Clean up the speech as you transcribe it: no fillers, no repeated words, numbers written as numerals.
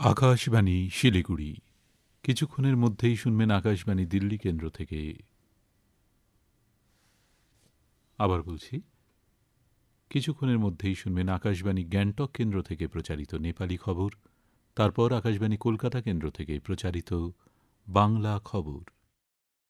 আকাশবাণী শিলিগুড়ি। কিছুক্ষণের মধ্যেই শুনবেন আকাশবাণী দিল্লি কেন্দ্র থেকে। আবার বলছি, কিছুক্ষণের মধ্যেই শুনবেন আকাশবাণী গ্যাংটক কেন্দ্র থেকে প্রচারিত নেপালি খবর, তারপর আকাশবাণী কলকাতা কেন্দ্র থেকে প্রচারিত বাংলা খবর।